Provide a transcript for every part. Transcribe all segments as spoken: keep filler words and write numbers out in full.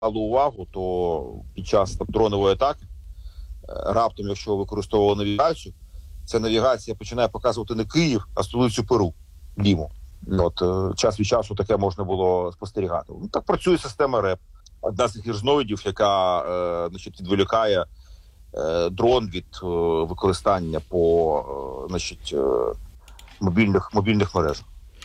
увагу, то під час там, дронової атаки, раптом, якщо використовували навігацію, ця навігація починає показувати не Київ, а столицю Перу, Ліму. От, час від часу таке можна було спостерігати. Ну, так працює система РЕП. Одна з таких різновидів, яка е, значить, відволікає е, дрон від е, використання по е, значить, е, мобільних, мобільних мережах.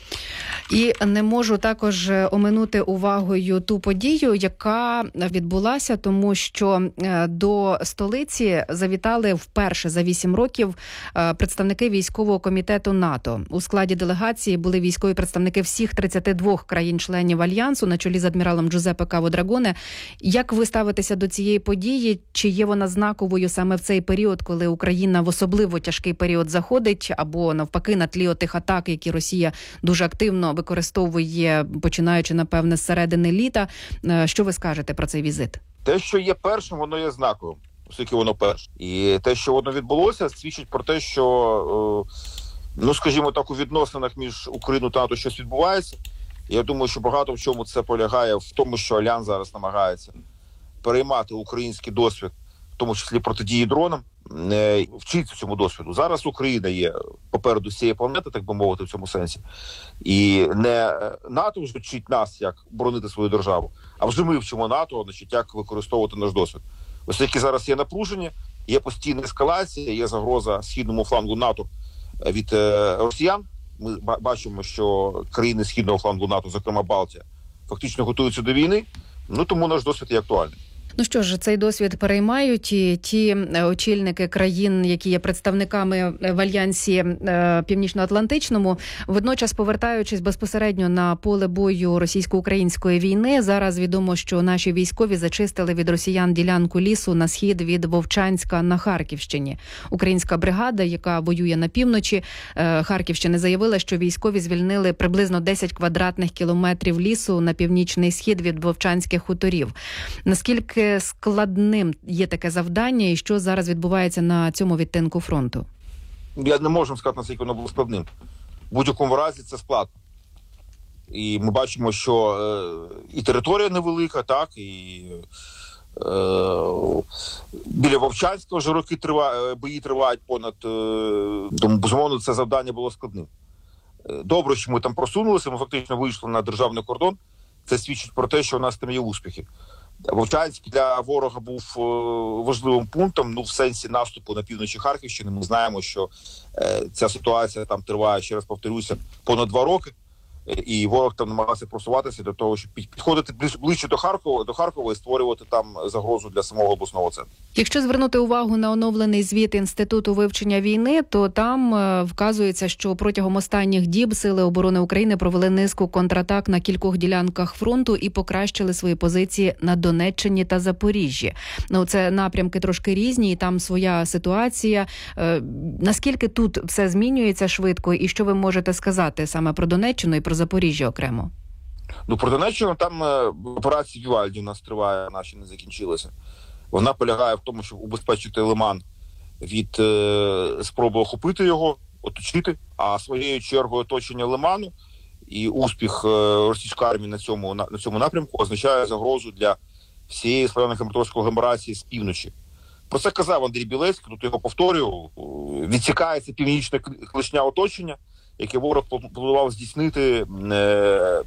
І не можу також оминути увагою ту подію, яка відбулася, тому що до столиці завітали вперше за вісім років представники військового комітету НАТО. У складі делегації були військові представники всіх тридцяти двох країн-членів Альянсу на чолі з адміралом Джузеппе Каво-Драгоне. Як ви ставитеся до цієї події? Чи є вона знаковою саме в цей період, коли Україна в особливо тяжкий період заходить, або навпаки на тлі отих атак, які Росія дуже активно використовує, починаючи, напевне, з середини літа. Що ви скажете про цей візит? Те, що є першим, воно є знаковим, оскільки воно перше. І те, що воно відбулося, свідчить про те, що, ну, скажімо так, у відносинах між Україною та НАТО щось відбувається. Я думаю, що багато в чому це полягає в тому, що Альянс зараз намагається переймати український досвід, в тому числі протидії дронам, вчиться цьому досвіду. Зараз Україна є попереду цієї планети, так би мовити, в цьому сенсі. І не НАТО вже вчить нас, як боронити свою державу, а вже ми вчимо НАТО, значить, як використовувати наш досвід. Оскільки зараз є напруження, є постійна ескалація, є загроза східному флангу НАТО від е, росіян. Ми бачимо, що країни східного флангу НАТО, зокрема Балтія, фактично готуються до війни, ну тому наш досвід є актуальний. Ну що ж, цей досвід переймають і ті очільники країн, які є представниками в Альянсі Північно-Атлантичному, водночас повертаючись безпосередньо на поле бою російсько-української війни. Зараз відомо, що наші військові зачистили від росіян ділянку лісу на схід від Вовчанська на Харківщині. Українська бригада, яка воює на півночі Харківщини, заявила, що військові звільнили приблизно десять квадратних кілометрів лісу на північний схід від Вовчанських хуторів. Наскільки складним є таке завдання і що зараз відбувається на цьому відтинку фронту? Я не можу сказати, наскільки воно було складним. В будь-якому разі це складно. І ми бачимо, що е, і територія невелика, так, і е, біля Вовчанського вже роки трива, бої тривають понад, е, тому, безумовно, це завдання було складним. Добре, що ми там просунулися, ми фактично вийшли на державний кордон. Це свідчить про те, що у нас там є успіхи. Вовчанськ для ворога був е, важливим пунктом, ну, в сенсі наступу на півночі Харківщини. Ми знаємо, що е, ця ситуація там триває, ще раз повторюся, понад два роки. І ворог там намагався просуватися для того, щоб підходити ближче до Харкова, до Харкова і створювати там загрозу для самого обласного центру. Якщо звернути увагу на оновлений звіт Інституту вивчення війни, то там е, вказується, що протягом останніх діб Сили оборони України провели низку контратак на кількох ділянках фронту і покращили свої позиції на Донеччині та Запоріжжі. Ну, це напрямки трошки різні, і там своя ситуація. Е, наскільки тут все змінюється швидко, і що ви можете сказати саме про Донеччину і про Запоріжжя окремо? Ну, про Донеччину там е, операція Вівальді у нас триває, наші не закінчилися. Вона полягає в тому, щоб убезпечити Лиман від е, спроби охопити його, оточити, а своєю чергою оточення Лиману і успіх е, російської армії на цьому, на, на цьому напрямку означає загрозу для всієї славяно-краматорської агломерації з півночі. Про це казав Андрій Білецький, тут його повторюю, відсікається північне клешня оточення, яке ворог планував здійснити е,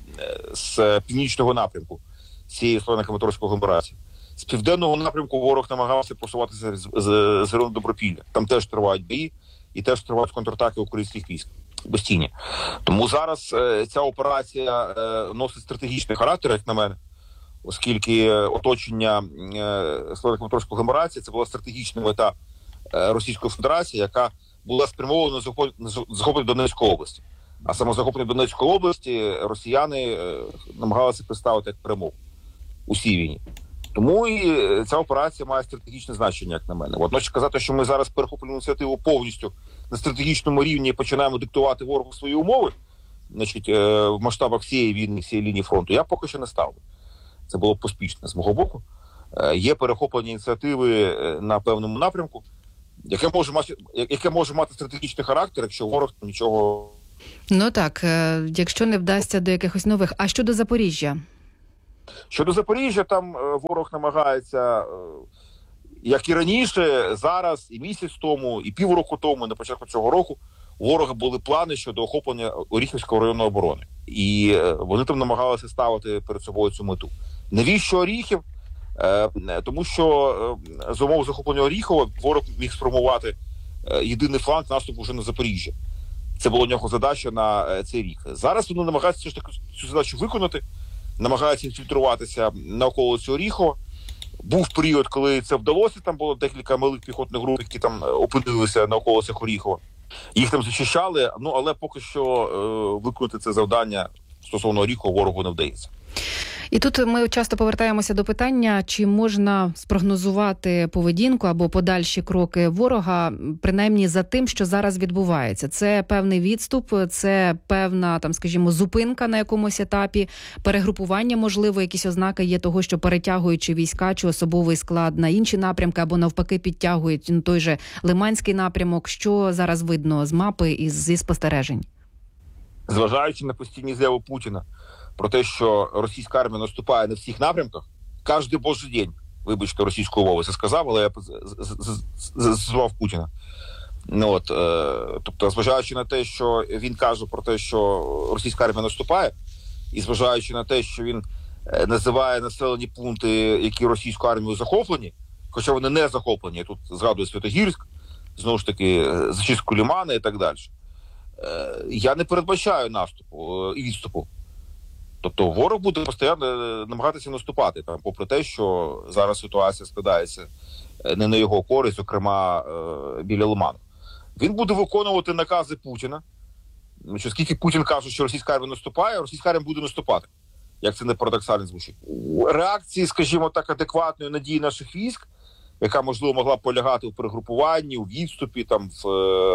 з північного напрямку цієї славяно-краматорської агломерації. З південного напрямку ворог намагався просуватися з, з, з району Добропілля. Там теж тривають бої і теж тривають контратаки українських військ постійні. Тому зараз е, ця операція е, носить стратегічний характер, як на мене, оскільки оточення е, славяно-краматорської агломерації – це була стратегічна мета е, Російської Федерації, яка була спрямована на захоплення Донецької області. А саме захоплення Донецької області росіяни е, намагалися представити як перемогу у цій війні. Тому і ця операція має стратегічне значення, як на мене. Водночас казати, що ми зараз перехоплюємо ініціативу повністю на стратегічному рівні і починаємо диктувати ворогу свої умови, значить, е, в масштабах всієї війни, всієї лінії фронту, я поки що не ставлю. Це було б поспішно з мого боку. Е, є перехоплення ініціативи на певному напрямку, яке може мати, яке може мати стратегічний характер, якщо ворог нічого... Ну так, якщо не вдасться до якихось нових. А щодо Запоріжжя? Щодо Запоріжжя, там ворог намагається, як і раніше, зараз, і місяць тому, і півроку тому, і на початку цього року, у ворога були плани щодо охоплення Оріхівського району оборони. І вони там намагалися ставити перед собою цю мету. Навіщо Оріхів? Тому що за умов захоплення Оріхова ворог міг сформувати єдиний фланг наступу вже на Запоріжжя. Це була у нього задача на цей рік. Зараз вони намагаються все ж таки цю задачу виконати, намагаються інфільтруватися на околиці Оріхова. Був період, коли це вдалося, там було декілька малих піхотних груп, які там опинилися на околицях Оріхова. Їх там зачищали, ну але поки що е, виконати це завдання стосовно Оріхова ворогу не вдається. І тут ми часто повертаємося до питання, чи можна спрогнозувати поведінку або подальші кроки ворога, принаймні за тим, що зараз відбувається. Це певний відступ, це певна, там, скажімо, зупинка на якомусь етапі, перегрупування, можливо, якісь ознаки є того, що перетягуючи війська чи особовий склад на інші напрямки, або навпаки підтягують на той же Лиманський напрямок. Що зараз видно з мапи і зі спостережень? Зважаючи на постійні заяви Путіна про те, що російська армія наступає на всіх напрямках, кожен божий день, вибачте, російською мовою це сказав, але я звав Путіна. Ну, от, е, тобто, зважаючи на те, що він каже про те, що російська армія наступає, і зважаючи на те, що він називає населені пункти, які російською армією захоплені, хоча вони не захоплені, тут згадую Святогірськ, знову ж таки, зачистку Лимана і так далі. Е, я не передбачаю наступу і відступу. Тобто ворог буде постійно намагатися наступати, там, попри те, що зараз ситуація складається не на його користь, зокрема біля Лиману. Він буде виконувати накази Путіна. Що скільки Путін каже, що російська армія наступає, російська армія буде наступати. Як це не парадоксально звучить. Реакції, скажімо так, адекватної надії наших військ, яка, можливо, могла б полягати у перегрупуванні, у відступі, там, в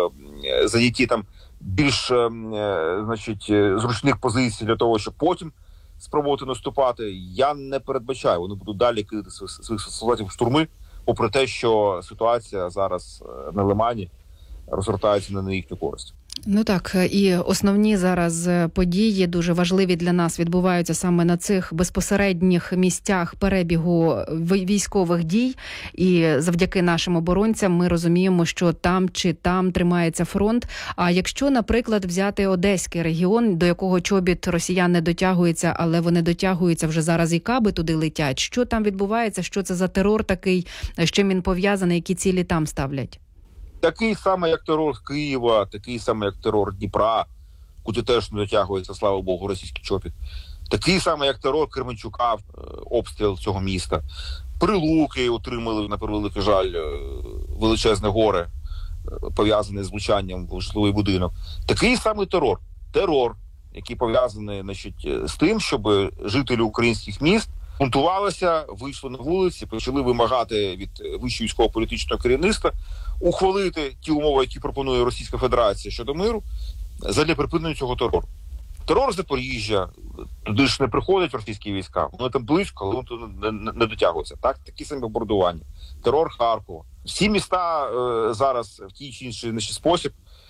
е, занятті там, більш е, значить, зручних позицій для того, щоб потім спробувати наступати, я не передбачаю. Вони будуть далі кидати своїх солдатів в штурми, попри те, що ситуація зараз на Лимані розгортається не на їхню користь. Ну так, і основні зараз події, дуже важливі для нас, відбуваються саме на цих безпосередніх місцях перебігу військових дій. І завдяки нашим оборонцям ми розуміємо, що там чи там тримається фронт. А якщо, наприклад, взяти Одеський регіон, до якого чобіт росіян не дотягується, але вони дотягуються вже зараз, і каби туди летять. Що там відбувається? Що це за терор такий? З чим він пов'язаний? Які цілі там ставлять? Такий самий, як терор Києва, такий самий, як терор Дніпра, куди теж не дотягується, слава Богу, російський чобіт. Такий самий, як терор Кременчука, обстріл цього міста. Прилуки отримали, на превеликий жаль, величезне горе, пов'язане з влучанням в житловий будинок. Такий самий терор. Терор, який пов'язаний, значить, з тим, щоб жителі українських міст бунтувалися, вийшли на вулиці, почали вимагати від вищого військово-політичного керівництва ухвалити ті умови, які пропонує Російська Федерація щодо миру, задля припинення цього терору. Терор Запоріжжя, туди ж не приходять російські війська, вони там близько, але вони туди не, не дотягуються. Так? Такі самі бомбардування. Терор Харкова. Всі міста е, зараз в тій чи інший спосіб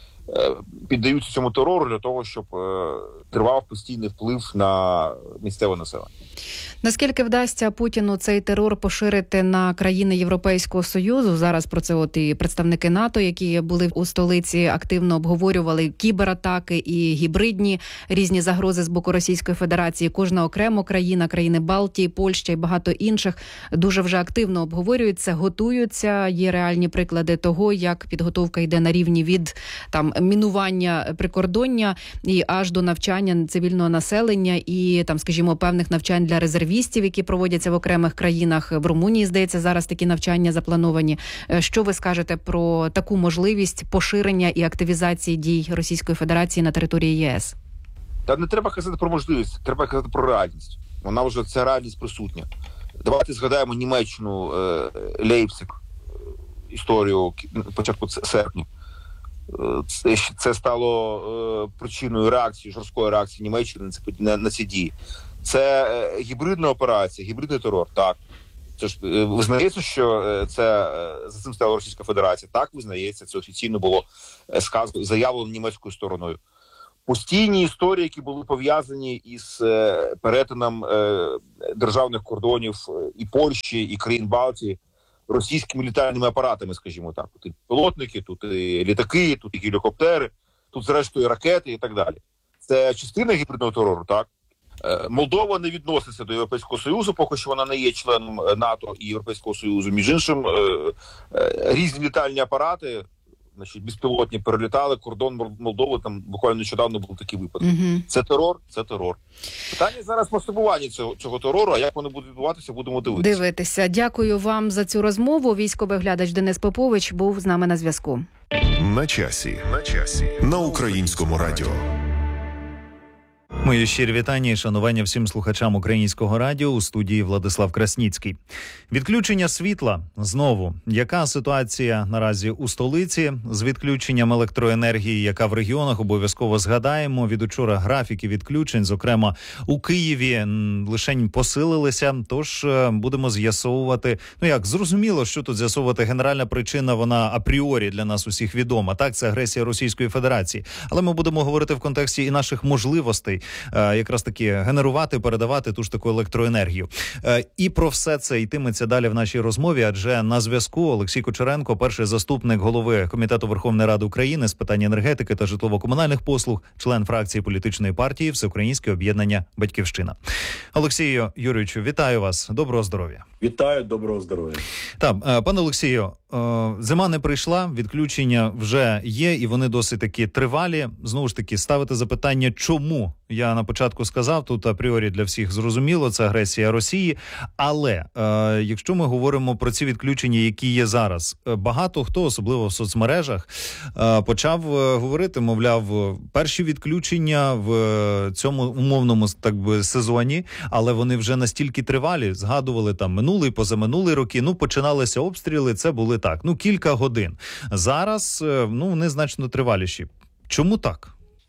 е, піддаються цьому терору для того, щоб е, тривав постійний вплив на місцеве населення. Наскільки вдасться Путіну цей терор поширити на країни Європейського Союзу? Зараз про це от і представники НАТО, які були у столиці, активно обговорювали кібератаки і гібридні різні загрози з боку Російської Федерації. Кожна окремо країна, країни Балтії, Польща і багато інших дуже вже активно обговорюються, готуються. Є реальні приклади того, як підготовка йде на рівні від там мінування прикордоння і аж до навчання цивільного населення і там, скажімо, певних навчань для резервістів, які проводяться в окремих країнах. В Румунії, здається, зараз такі навчання заплановані. Що ви скажете про таку можливість поширення і активізації дій Російської Федерації на території ЄС? Та не треба казати про можливість, треба казати про реальність. Вона вже, ця реальність присутня. Давайте згадаємо Німеччину, Лейпциг, історію початку серпня. Це, це стало причиною реакції, жорсткої реакції Німеччини на, на ці дії. Це е, гібридна операція, гібридний терор, так. Це ж е, визнається, що е, це е, за цим стала Російська Федерація. Так, визнається, це офіційно було е, сказано, заявлено німецькою стороною. постійні історії, які були пов'язані із е, перетином е, державних кордонів і Польщі, і країн Балтії російськими літальними апаратами, скажімо так. Тут і пілотники, тут і літаки, тут і гелікоптери, тут зрештою ракети і так далі. Це частина гібридного терору, так? Е, Молдова не відноситься до Європейського Союзу, поки що вона не є членом НАТО і Європейського Союзу. Між іншим, е, е, різні літальні апарати, значить, безпілотні перелітали кордон Молдови, там буквально нещодавно був такий випадок. Mm-hmm. Це терор, це терор. Питання зараз масштабування цього, цього терору, а як воно буде відбуватися, будемо дивитися. Дивитися. Дякую вам за цю розмову. Військовий глядач Денис Попович був з нами на зв'язку. На часі. На часі. На Українському радіо. Мої щирі вітання і шанування всім слухачам Українського радіо, у студії Владислав Красніцький. Відключення світла. Знову. Яка ситуація наразі у столиці з відключенням електроенергії, яка в регіонах, обов'язково згадаємо. Від учора графіки відключень, зокрема у Києві, лишень посилилися. Тож будемо з'ясовувати, ну як, зрозуміло, що тут з'ясовувати. Генеральна причина, вона апріорі для нас усіх відома. Так, це агресія Російської Федерації. Але ми будемо говорити в контексті і наших можливостей якраз таки генерувати, передавати ту ж таку електроенергію. І про все це йтиметься далі в нашій розмові, адже на зв'язку Олексій Кучеренко, перший заступник голови Комітету Верховної Ради України з питань енергетики та житлово-комунальних послуг, член фракції політичної партії Всеукраїнське об'єднання «Батьківщина». Олексію Юрійовичу, вітаю вас. Доброго здоров'я. Вітаю, доброго здоров'я. Так, пане Олексію, зима не прийшла, відключення вже є, і вони досить таки тривалі. Знову ж таки, ставити запитання, чому? Я на початку сказав, тут апріорі для всіх зрозуміло, це агресія Росії. Але е, якщо ми говоримо про ці відключення, які є зараз, багато хто, особливо в соцмережах, е, почав е, говорити, мовляв, перші відключення в цьому умовному, так би, сезоні, але вони вже настільки тривалі, згадували там минулий, позаминулий роки, ну, починалися обстріли, це були так, ну, кілька годин. Зараз, е, ну, вони значно триваліші. Чому так?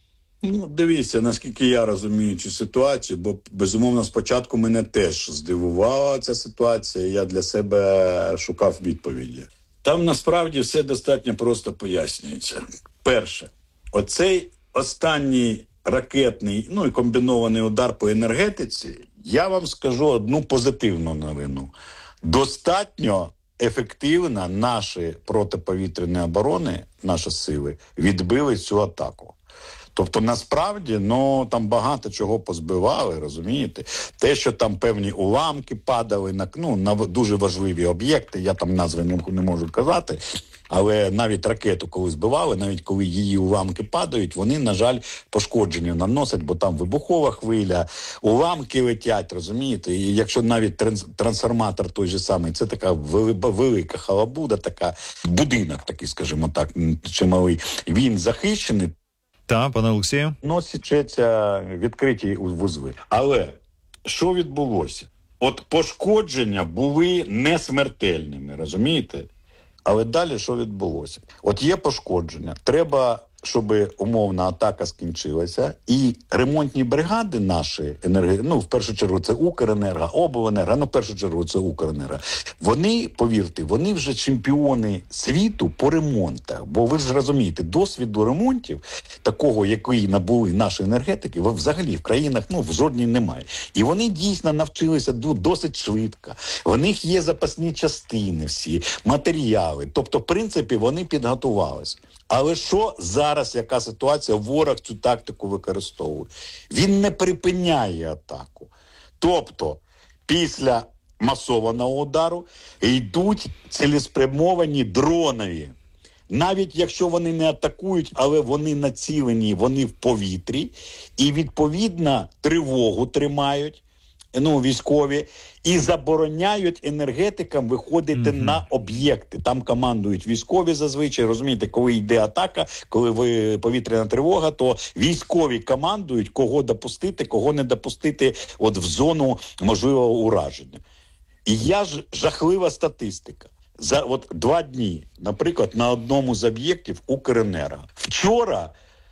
Ну, дивіться, наскільки я розумію цю ситуацію, бо, безумовно, спочатку мене теж здивувала ця ситуація, я для себе шукав відповіді. Там, насправді, все достатньо просто пояснюється. Перше, оцей останній ракетний, ну і комбінований удар по енергетиці, я вам скажу одну позитивну новину. Достатньо ефективно наші протиповітряні оборони, наші сили, відбили цю атаку. Тобто, насправді, ну, там багато чого позбивали, розумієте? Те, що там певні уламки падали на, ну, на дуже важливі об'єкти, я там назви не, не можу казати, але навіть ракету, коли збивали, навіть коли її уламки падають, вони, на жаль, пошкодження наносять, бо там вибухова хвиля, уламки летять, розумієте? І якщо навіть транс, трансформатор той же самий, це така велика халабуда, така, будинок такий, скажімо так, чималий, він захищений. Так, пане Олексію. Ну, січеться відкриті вузли. Але що відбулося? От пошкодження були не смертельними, розумієте? Але далі що відбулося? От є пошкодження. Треба, щоб умовна атака скінчилася, і ремонтні бригади наші, енерги... ну, в першу чергу це Укренерго, Обленерго, ну, в першу чергу це Укренерго, вони, повірте, вони вже чемпіони світу по ремонтах. Бо ви ж розумієте, досвіду ремонтів, такого, який набули наші енергетики, взагалі в країнах, ну, в жодній немає. І вони дійсно навчилися досить швидко. В них є запасні частини всі, матеріали. Тобто, в принципі, вони підготувалися. Але що зараз, яка ситуація, ворог цю тактику використовує? Він не припиняє атаку. Тобто, після масованого удару йдуть цілеспрямовані дронові. Навіть якщо вони не атакують, але вони націлені, вони в повітрі, і відповідно тривогу тримають, ну, військові, і забороняють енергетикам виходити mm-hmm. на об'єкти. Там командують військові зазвичай, розумієте, коли йде атака, коли ви повітряна тривога, то військові командують, кого допустити, кого не допустити от в зону можливого ураження. І я ж жахлива статистика. За от два дні, наприклад, на одному з об'єктів Укренерго. Вчора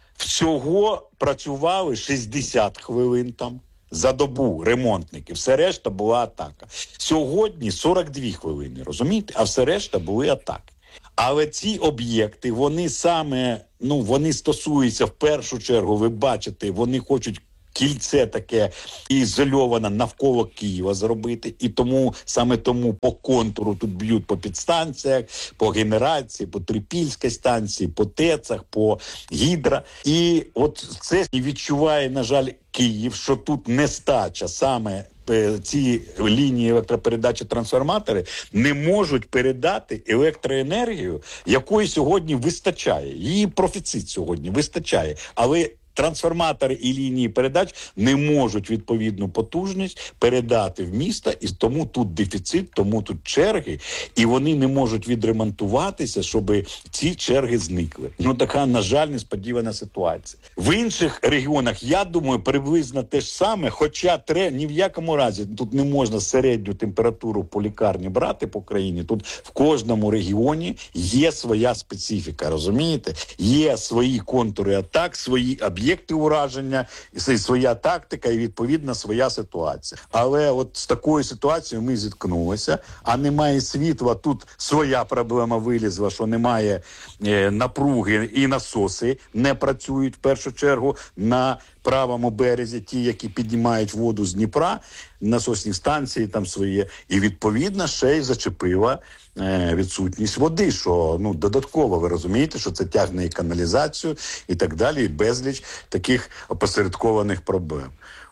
всього працювали шістдесят хвилин там. За добу ремонтники, все решта була атака. Сьогодні сорок дві хвилини, розумієте? А все решта були атаки. Але ці об'єкти, вони саме, ну, вони стосуються в першу чергу, ви бачите, вони хочуть кільце таке ізольоване навколо Києва зробити. І тому, саме тому по контуру тут б'ють по підстанціях, по генерації, по Трипільській станції, по ТЕЦах, по Гідро. І от це відчуває, на жаль, Київ, що тут нестача саме ці лінії електропередачі, трансформатори не можуть передати електроенергію, якої сьогодні вистачає. Її профіцит сьогодні вистачає. Але трансформатори і лінії передач не можуть відповідну потужність передати в місто, і тому тут дефіцит, тому тут черги, і вони не можуть відремонтуватися, щоб ці черги зникли. Ну, така, на жаль, несподівана ситуація. В інших регіонах, я думаю, приблизно те ж саме, хоча тре, ні в якому разі тут не можна середню температуру по лікарні брати по країні. Тут в кожному регіоні є своя специфіка, розумієте? Є свої контури атак, свої об'єкти, об'єкти ураження, і своя тактика, і відповідно своя ситуація. Але от з такою ситуацією ми зіткнулися, а немає світла, тут своя проблема вилізла, що немає е, напруги, і насоси не працюють в першу чергу на правому березі, ті, які піднімають воду з Дніпра, насосні станції там свої, і відповідно ще й зачепила е, відсутність води, що, ну, додатково, ви розумієте, що це тягне і каналізацію, і так далі, і безліч таких опосередкованих проблем.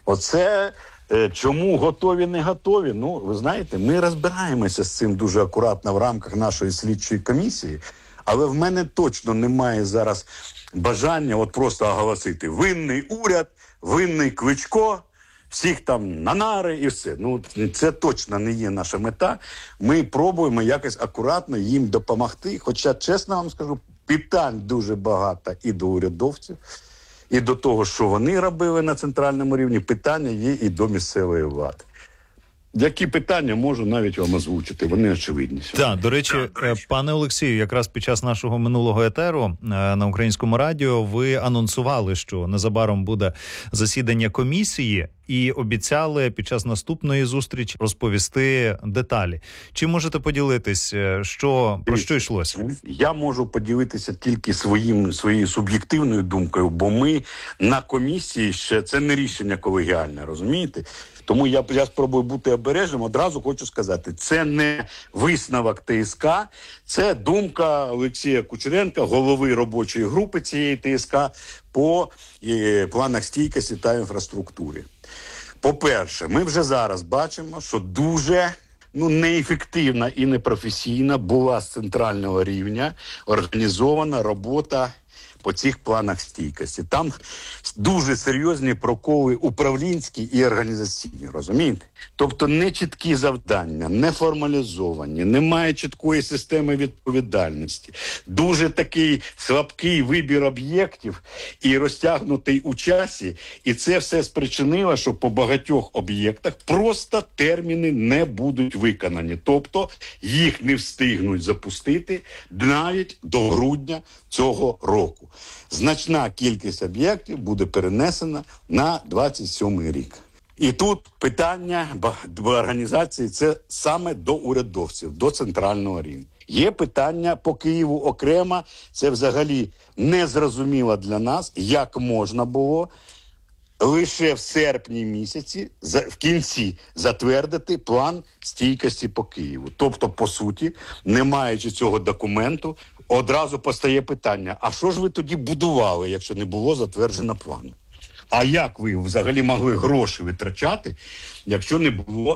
Оце е, чому готові, не готові? Ну, ви знаєте, ми розбираємося з цим дуже акуратно в рамках нашої слідчої комісії, але в мене точно немає зараз бажання от просто оголосити: винний уряд, винний Кличко, всіх там на нари і все. Ну, це точно не є наша мета. Ми пробуємо якось акуратно їм допомогти. Хоча, чесно вам скажу, питань дуже багато і до урядовців, і до того, що вони робили на центральному рівні. Питання є і до місцевої влади. Які питання можу навіть вам озвучити, вони очевидні. Так, до речі, пане Олексію, якраз під час нашого минулого етеру на Українському радіо ви анонсували, що незабаром буде засідання комісії, і обіцяли під час наступної зустрічі розповісти деталі. Чи можете поділитись, що, про що йшлося? Я можу поділитися тільки своїм, своєю суб'єктивною думкою, бо ми на комісії ще, це не рішення колегіальне, розумієте? Тому я, я спробую бути обережним. Одразу хочу сказати, це не висновок ТСК, це думка Олексія Кучеренка, голови робочої групи цієї ТСК по е, планах стійкості та інфраструктурі. По-перше, ми вже зараз бачимо, що дуже ну, неефективна і непрофесійна була з центрального рівня організована робота по цих планах стійкості. Там дуже серйозні проколи управлінські і організаційні, розумієте? Тобто не чіткі завдання, не формалізовані, немає чіткої системи відповідальності. Дуже такий слабкий вибір об'єктів і розтягнутий у часі. І це все спричинило, що по багатьох об'єктах просто терміни не будуть виконані. Тобто їх не встигнуть запустити навіть до грудня цього року. Значна кількість об'єктів буде перенесена на двадцять сьомий рік. І тут питання до організації – це саме до урядовців, до центрального рівня. Є питання по Києву окремо, це взагалі незрозуміло для нас, як можна було лише в серпні місяці, в кінці, затвердити план стійкості по Києву. Тобто, по суті, не маючи цього документу, одразу постає питання: а що ж ви тоді будували, якщо не було затверджено плану? А як ви взагалі могли гроші витрачати, якщо не було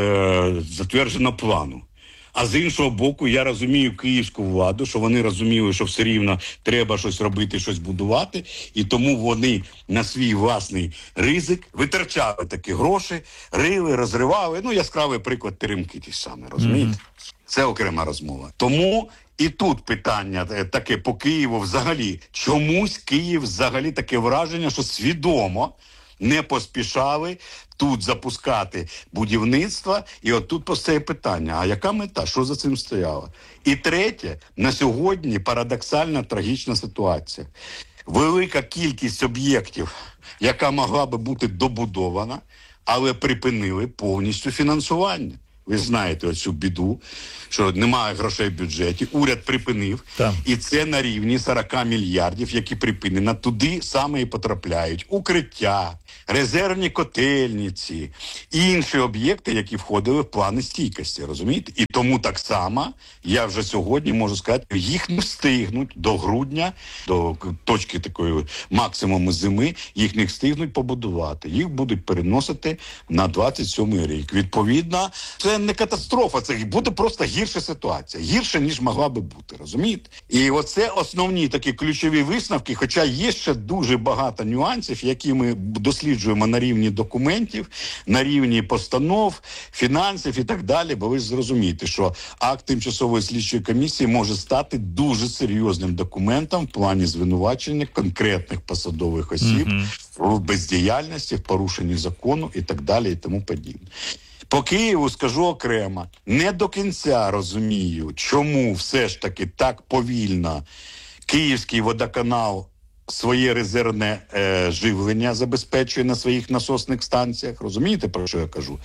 е- затверджено плану? А з іншого боку, я розумію київську владу, що вони розуміли, що все рівно треба щось робити, щось будувати, і тому вони на свій власний ризик витрачали такі гроші, рили, розривали. Ну, яскравий приклад Теремки ті самі, розумієте? Mm-hmm. Це окрема розмова. Тому і тут питання таке по Києву взагалі. Чомусь Київ взагалі таке враження, що свідомо не поспішали тут запускати будівництво, і от тут постає питання: а яка мета, що за цим стояло? І третє, на сьогодні парадоксальна трагічна ситуація. Велика кількість об'єктів, яка могла би бути добудована, але припинили повністю фінансування. Ви знаєте оцю біду, що немає грошей в бюджеті, уряд припинив, Так. і це на рівні сорок мільярдів, які припинено. Туди саме і потрапляють укриття, резервні котельниці, інші об'єкти, які входили в плани стійкості, розумієте? І тому так само, я вже сьогодні можу сказати, їх не встигнуть до грудня, до точки такої максимуму зими, їх не встигнуть побудувати. Їх будуть переносити на двадцять сьомий рік. Відповідно, це не катастрофа, це буде просто гірша ситуація. Гірше, ніж могла би бути, розумієте? І оце основні такі ключові висновки, хоча є ще дуже багато нюансів, які ми досліджуємо на рівні документів, на рівні постанов, фінансів і так далі, бо ви ж зрозумієте, що акт тимчасової слідчої комісії може стати дуже серйозним документом в плані звинувачення конкретних посадових осіб mm-hmm. в бездіяльності, в порушенні закону і так далі і тому подібне. По Києву скажу окремо, не до кінця розумію, чому все ж таки так повільно Київський водоканал своє резервне е, живлення забезпечує на своїх насосних станціях. Розумієте, про що я кажу?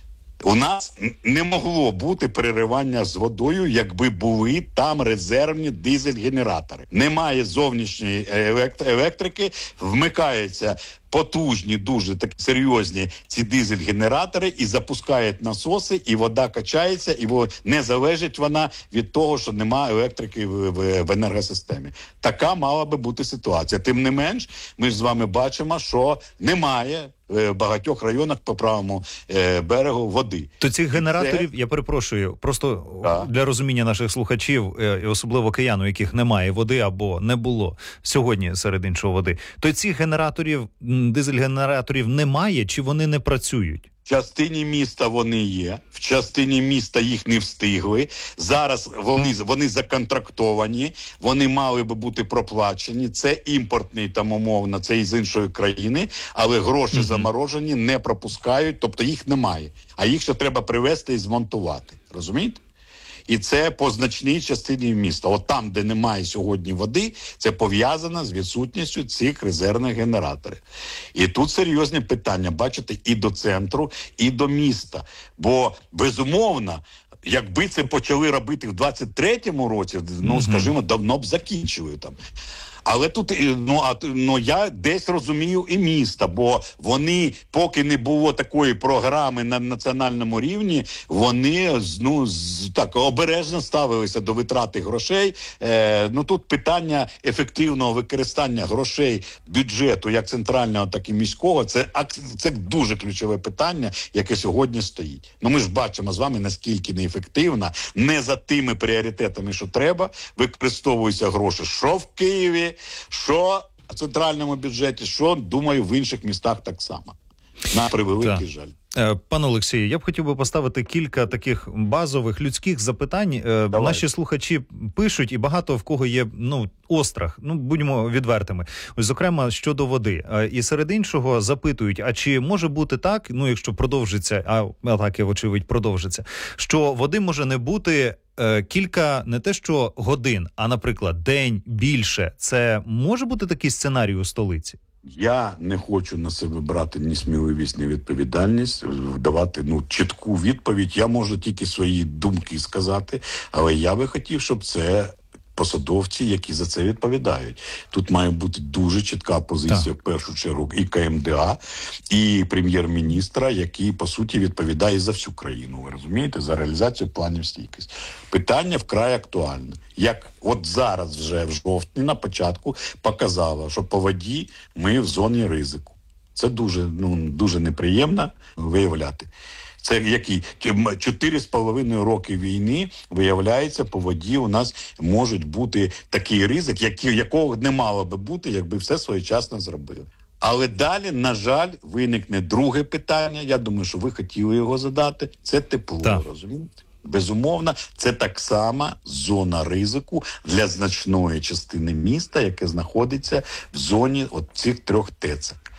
У нас не могло бути переривання з водою, якби були там резервні дизель-генератори. Немає зовнішньої електрики, вмикаються потужні, дуже такі серйозні ці дизель-генератори і запускають насоси, і вода качається, і не залежить вона від того, що немає електрики в, в, в енергосистемі. Така мала би бути ситуація. Тим не менш, ми ж з вами бачимо, що немає в багатьох районах по правому е, берегу води. То цих генераторів, це... я перепрошую, просто да. для розуміння наших слухачів, е, і особливо киян, у яких немає води або не було сьогодні серед іншого води, то цих генераторів, дизель-генераторів немає чи вони не працюють? В частині міста вони є, в частині міста їх не встигли. Зараз вони, вони законтрактовані, вони мали би бути проплачені. Це імпортний, там умовно, це із іншої країни, але гроші mm-hmm. заморожені, не пропускають, тобто їх немає. А їх ще треба привезти і змонтувати, розумієте? І це по значній частині міста. От там, де немає сьогодні води, це пов'язано з відсутністю цих резервних генераторів. І тут серйозні питання, бачите, і до центру, і до міста. Бо, безумовно, якби це почали робити в двадцять третьому році, ну, mm-hmm. скажімо, давно б закінчили там. Але тут, ну, а, ну, я десь розумію і міста, бо вони, поки не було такої програми на національному рівні, вони, ну, з, так, обережно ставилися до витрати грошей. Е, ну, тут питання ефективного використання грошей бюджету, як центрального, так і міського, це, це дуже ключове питання, яке сьогодні стоїть. Ну, ми ж бачимо з вами, наскільки неефективно, не за тими пріоритетами, що треба, використовуються гроші, що в Києві, що в центральному бюджеті, що, думаю, в інших містах так само. На превеликий жаль. Пане Олексію, я б хотів би поставити кілька таких базових людських запитань. Давай. Наші слухачі пишуть, і багато в кого є, ну, острах. Ну, будьмо відвертими. Ось, зокрема, щодо води. І серед іншого запитують, а чи може бути так, ну, якщо продовжиться, а атаки, вочевидь, продовжиться, що води може не бути е, кілька, не те що годин, а, наприклад, день, більше. Це може бути такий сценарій у столиці? Я не хочу на себе брати ні сміливість, ні відповідальність, давати, ну, чітку відповідь. Я можу тільки свої думки сказати, але я би хотів, щоб це посадовці, які за це відповідають. Тут має бути дуже чітка позиція, так. в першу чергу, і ка ем де а, і прем'єр-міністра, який, по суті, відповідає за всю країну, ви розумієте, за реалізацію планів стійкості. Питання вкрай актуальне. Як от зараз вже в жовтні на початку показало, що по воді ми в зоні ризику. Це дуже, ну, дуже неприємно виявляти. Це які чотири з половиною роки війни, виявляється, по воді у нас можуть бути такий ризик, який, якого не мало би бути, якби все своєчасно зробили. Але далі, на жаль, виникне друге питання, я думаю, що ви хотіли його задати, це тепло, так. розумієте? Безумовно, це так само зона ризику для значної частини міста, яке знаходиться в зоні от цих трьох ТЕЦ.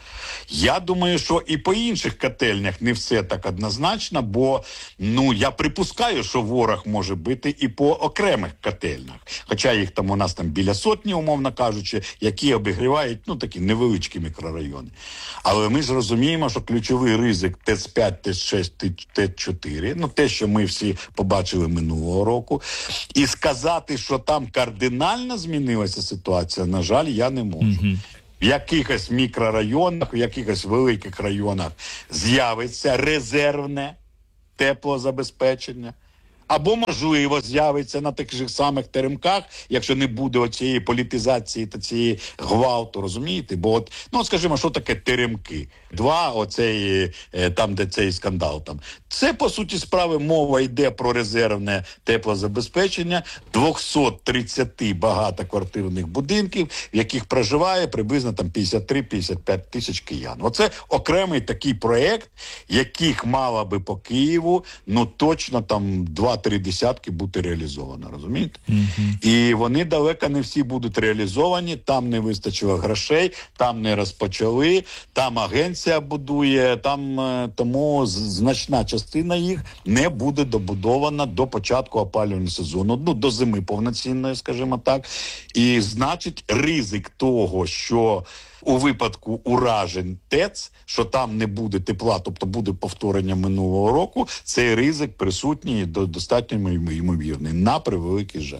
Я думаю, що і по інших котельнях не все так однозначно, бо ну я припускаю, що ворог може бити і по окремих котельнях. Хоча їх там у нас там біля сотні, умовно кажучи, які обігрівають ну такі невеличкі мікрорайони. Але ми ж розуміємо, що ключовий ризик ТЕЦ п'ять, ТЕЦ шість, ТЕЦ чотири, ну те, що ми всі побачили минулого року, і сказати, що там кардинально змінилася ситуація, на жаль, я не можу. Mm-hmm. В якихось мікрорайонах, в якихось великих районах з'явиться резервне теплозабезпечення. Або, можливо, з'явиться на тих же самих теремках, якщо не буде оцієї політизації та цієї гвалту, розумієте? Бо от, ну, скажімо, що таке теремки? Два, оцей, там, де цей скандал там. Це, по суті справи, мова йде про резервне теплозабезпечення двісті тридцять багатоквартирних будинків, в яких проживає приблизно там п'ятдесят три - п'ятдесят п'ять тисяч киян. Оце окремий такий проєкт, яких мало би по Києву, ну, точно там два-три десятки бути реалізовано, розумієте? Mm-hmm. І вони далеко не всі будуть реалізовані, там не вистачило грошей, там не розпочали, там агенція будує, там тому значна частина їх не буде добудована до початку опалювального сезону, ну, до зими повноцінної, скажімо так. І, значить, ризик того, що у випадку уражень ТЕЦ, що там не буде тепла, тобто буде повторення минулого року, цей ризик присутній, достатньо ймовірний, на превеликий жаль.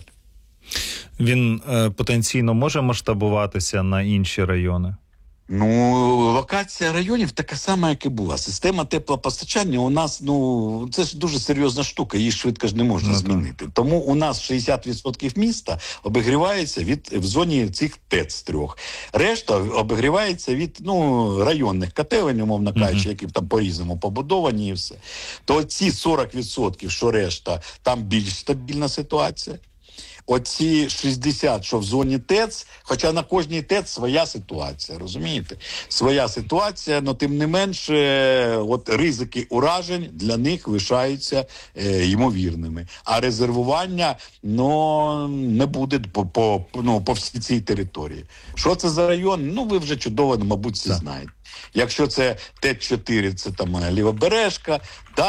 Він е, потенційно може масштабуватися на інші райони? Ну, локація районів така сама, як і була. Система теплопостачання у нас, ну, це ж дуже серйозна штука, її швидко ж не можна ну, змінити. Так. Тому у нас шістдесят відсотків міста обігрівається від, в зоні цих ТЕЦ трьох. Решта обігрівається від, ну, районних котелень, умовно кажучи, uh-huh. які там по-різному побудовані і все. То ці сорок відсотків, що решта, там більш стабільна ситуація. Оці шістдесят, що в зоні ТЕЦ, хоча на кожній ТЕЦ своя ситуація, розумієте? Своя ситуація, але тим не менше, от ризики уражень для них лишаються е, ймовірними. А резервування, ну, не буде по, по, ну, по всій цій території. Що це за район? Ну, ви вже чудово, мабуть, всі так. знаєте. Якщо це ТЕЦ чотири, це там Лівобережка,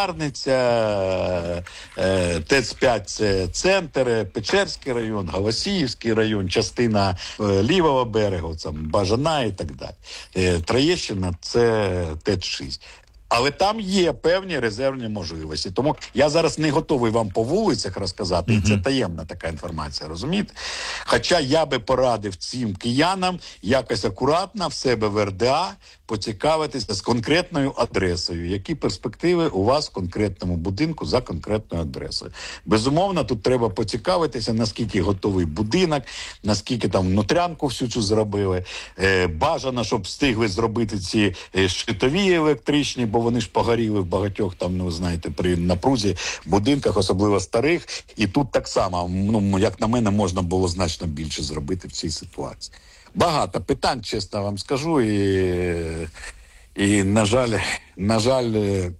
Дарниця, ТЕЦ п'ять – це центр, Печерський район, Голосіївський район, частина лівого берегу, там Бажана і так далі. Троєщина – це ТЕЦ шість. Але там є певні резервні можливості. Тому я зараз не готовий вам по вулицях розказати, mm-hmm. і це таємна така інформація, розумієте? Хоча я би порадив цим киянам якось акуратно в себе в ер де а поцікавитися з конкретною адресою, які перспективи у вас в конкретному будинку за конкретною адресою. Безумовно, тут треба поцікавитися, наскільки готовий будинок, наскільки там внутрянку всю цю зробили. Е, бажано, щоб встигли зробити ці е, щитові електричні, бо вони ж погоріли в багатьох там, ну, знаєте, при напрузі будинках, особливо старих. І тут так само, ну, як на мене, можна було значно більше зробити в цій ситуації. Багато питань, чесно вам скажу, і, і на жаль, на жаль,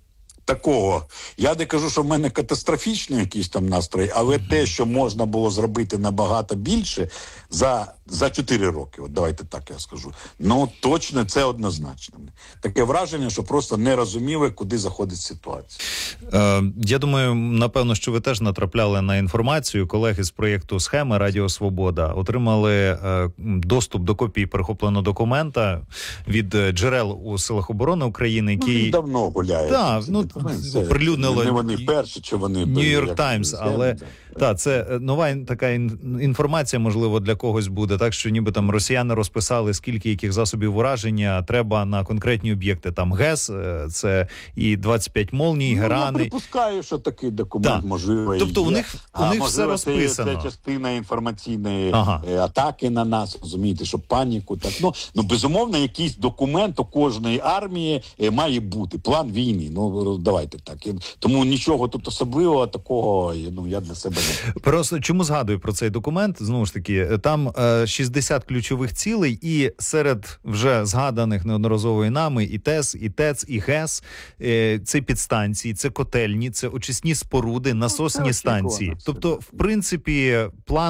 такого. Я не кажу, що в мене катастрофічний якийсь там настрій, але mm-hmm. те, що можна було зробити набагато більше за, за чотири роки, от давайте так я скажу, ну точно це однозначно. Таке враження, що просто не розуміли, куди заходить ситуація. Е, я думаю, напевно, що ви теж натрапляли на інформацію. Колеги з проєкту «Схеми» Радіо Свобода отримали е, доступ до копії перехопленого документа від джерел у Силах оборони України, які... Ну, давно гуляють. Так, ну, оприлюднило не вони перші, чи вони Нью-Йорк Таймс, але так, це нова така інформація, можливо, для когось буде, так що ніби там росіяни розписали, скільки яких засобів ураження треба на конкретні об'єкти. Там ГЕС, це і двадцять п'ять молній, ну, Герани. Я припускаю, що такий документ так. можливо. Тобто у них, у них а, все розписано. Це, це частина інформаційної ага. атаки на нас, розумієте, що паніку. Так. Ну, ну, безумовно, якийсь документ у кожної армії має бути. План війни. Ну, давайте так. Тому нічого тут особливого такого, ну, я для себе не... Просто чому згадую про цей документ? Знову ж таки, там е, шістдесят ключових цілей, і серед вже згаданих неодноразово і нами і ТЕС, і ТЕЦ, і ГЕС, е, це підстанції, це котельні, це очисні споруди, насосні ну, станції. Тобто, в принципі, план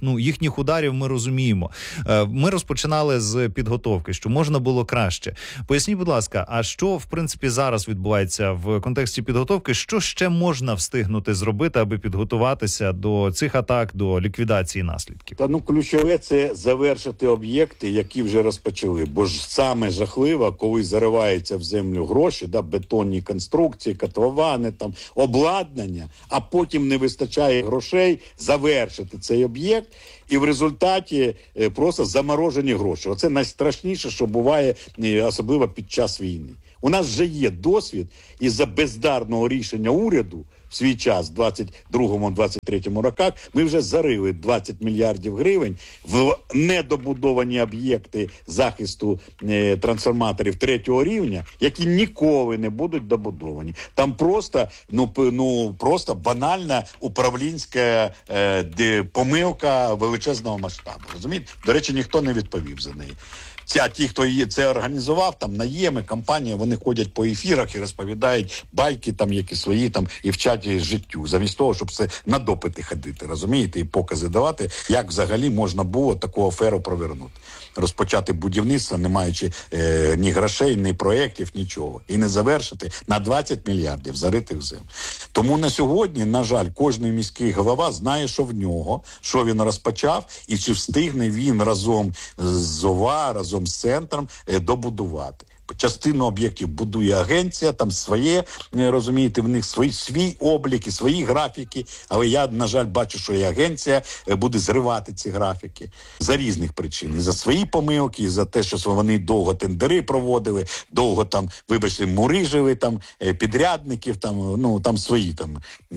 ну, їхніх ударів ми розуміємо. Ми розпочинали з підготовки, що можна було краще. Поясніть, будь ласка, а що, в принципі, зараз відбувається в контексті підготовки? Що ще можна встигнути зробити, аби підготуватися до цих атак, до ліквідації наслідків? Та ну ключове це завершити об'єкти, які вже розпочали. Бо ж саме жахливо, коли зариваються в землю гроші, да, бетонні конструкції, котловани, там обладнання, а потім не вистачає грошей завершити цей об'єкт. І в результаті е, просто заморожені гроші. Оце найстрашніше, що буває, е, особливо під час війни. У нас вже є досвід із-за бездарного рішення уряду в свій час, в двадцять другому - двадцять третьому роках, ми вже зарили двадцять мільярдів гривень в недобудовані об'єкти захисту е, трансформаторів третього рівня, які ніколи не будуть добудовані. Там просто, ну, п- ну, просто банальна управлінська е, де, помилка величезного масштабу. Розумієте? До речі, ніхто не відповів за неї. А ті, хто її це організував, там наєми, компанії, вони ходять по ефірах і розповідають байки там, які свої там, і вчать життю, замість того, щоб це на допити ходити, розумієте, і покази давати, як взагалі можна було таку аферу провернути. Розпочати будівництво, не маючи е, ні грошей, ні проєктів, нічого. І не завершити на двадцять мільярдів заритих земль. Тому на сьогодні, на жаль, кожний міський голова знає, що в нього, що він розпочав, і чи встигне він разом з ОВА, разом з центром е, добудувати. Частину об'єктів будує агенція, там своє, розумієте, в них свій, свій облік і свої графіки, але я, на жаль, бачу, що і агенція буде зривати ці графіки за різних причин. І за свої помилки, і за те, що вони довго тендери проводили, довго там, вибачте, мурижили, там, підрядників, там, ну, там свої, там,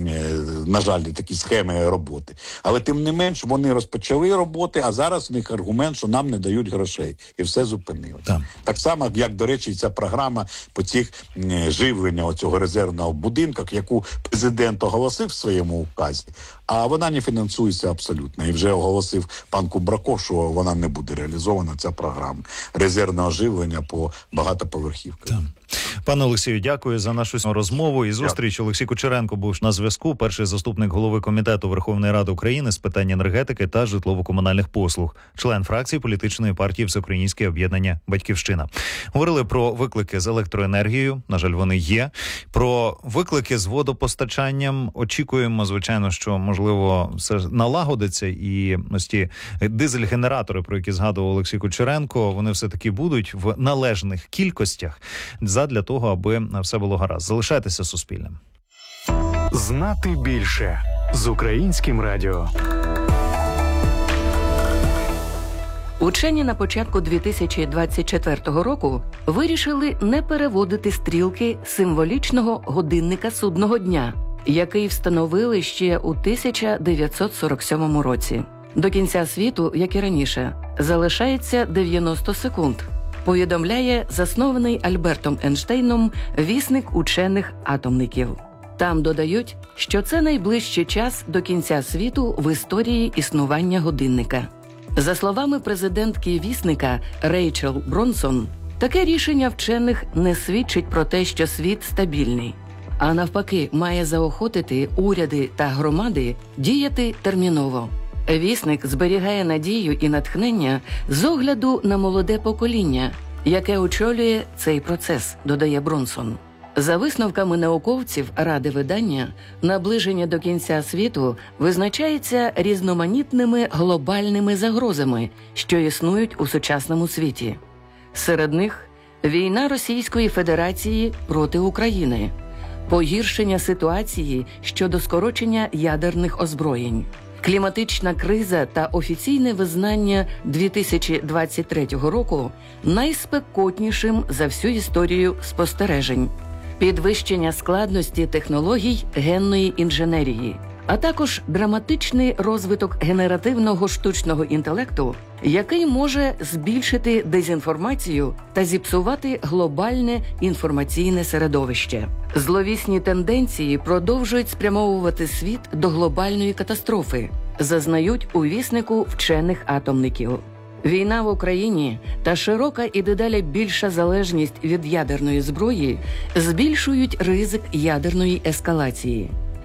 на жаль, такі схеми роботи. Але тим не менш, вони розпочали роботи, а зараз у них аргумент, що нам не дають грошей. І все зупинилося. Так, так само, як, до речі, і ця програма по цих е, живлення оцього резервного будинку, яку президент оголосив в своєму указі, а вона не фінансується абсолютно. І вже оголосив пан Кубраков, що вона не буде реалізована, ця програма резервного живлення по багатоповерхівкам. Пане Олексію, дякую за нашу розмову і зустріч. Олексій Кучеренко був на зв'язку, перший заступник голови Комітету Верховної Ради України з питань енергетики та житлово-комунальних послуг, член фракції політичної партії Всеукраїнське об'єднання «Батьківщина». Говорили про виклики з електроенергією, на жаль, вони є, про виклики з водопостачанням. Очікуємо, звичайно, що, можливо, все налагодиться, і ось ті дизель-генератори, про які згадував Олексій Кучеренко, вони все-таки будуть в належних кількостях задля того, аби все було гаразд. Залишайтеся Суспільним. Знати більше з Українським радіо. Учені на початку дві тисячі двадцять четвертого року вирішили не переводити стрілки символічного годинника судного дня, який встановили ще у тисяча дев'ятсот сорок сьомому році. До кінця світу, як і раніше, залишається дев'яносто секунд, повідомляє заснований Альбертом Ейнштейном вісник учених-атомників. Там додають, що це найближчий час до кінця світу в історії існування годинника. За словами президентки вісника Рейчел Бронсон, таке рішення вчених не свідчить про те, що світ стабільний, а навпаки має заохотити уряди та громади діяти терміново. Вісник зберігає надію і натхнення з огляду на молоде покоління, яке очолює цей процес, додає Бронсон. За висновками науковців Ради видання, наближення до кінця світу визначається різноманітними глобальними загрозами, що існують у сучасному світі. Серед них війна Російської Федерації проти України, погіршення ситуації щодо скорочення ядерних озброєнь, кліматична криза та офіційне визнання дві тисячі двадцять третього року найспекотнішим за всю історію спостережень, підвищення складності технологій генної інженерії, а також драматичний розвиток генеративного штучного інтелекту, який може збільшити дезінформацію та зіпсувати глобальне інформаційне середовище. Зловісні тенденції продовжують спрямовувати світ до глобальної катастрофи, зазнають у віснику вчених-атомників. Війна в Україні та широка і дедалі більша залежність від ядерної зброї збільшують ризик ядерної ескалації.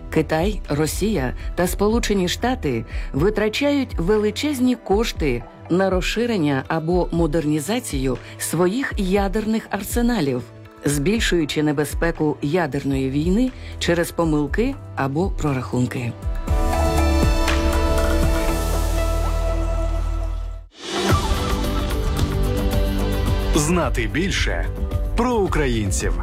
Китай, Росія та Сполучені Штати витрачають величезні кошти на розширення або модернізацію своїх ядерних арсеналів, збільшуючи небезпеку ядерної війни через помилки або прорахунки. Знати більше про українців.